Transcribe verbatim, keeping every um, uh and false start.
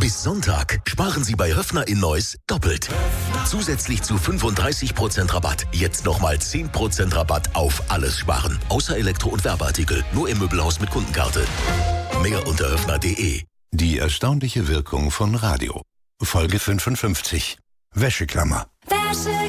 Bis Sonntag sparen Sie bei Höffner in Neuss doppelt. Zusätzlich zu fünfunddreißig Prozent Rabatt. Jetzt nochmal zehn Prozent Rabatt auf alles sparen. Außer Elektro- und Werbeartikel. Nur im Möbelhaus mit Kundenkarte. Mehr unter höffner punkt de. Die erstaunliche Wirkung von Radio. Folge fünfundfünfzig. Wäscheklammer. Wäscheklammer.